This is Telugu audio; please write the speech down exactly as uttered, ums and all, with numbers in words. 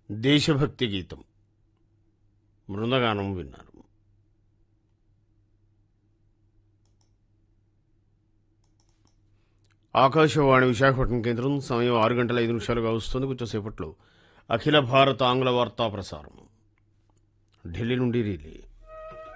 దేశభక్తి గీతం బృందగానం విన్నారు. ఆకాశవాణి విశాఖపట్నం కేంద్రం. సమయం ఆరు గంటల ఐదు నిమిషాలుగా వస్తుంది. కొంచెంసేపట్లో అఖిల భారత ఆంగ్ల వార్తా ప్రసారం ఢిల్లీ నుండి రిలే.